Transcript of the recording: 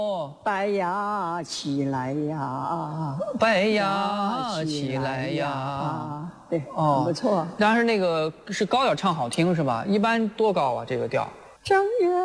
白呀起来呀， 白呀起来呀。 对，很不错。 当时那个是高调唱好听是吧？一般多高啊这个调？ 正月